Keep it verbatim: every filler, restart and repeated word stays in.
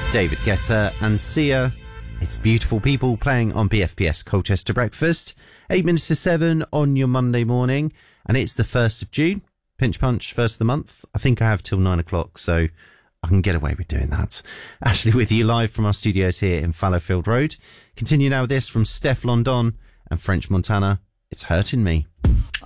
David Guetta and Sia. It's Beautiful People playing on B F P S Colchester Breakfast. Eight minutes to seven on your Monday morning, and it's the first of June. Pinch Punch, first of the month. I think I have till nine o'clock, so I can get away with doing that. Ashley with you live from our studios here in Fallowfield Road. Continue now with this from Steph London and French Montana. It's Hurting Me.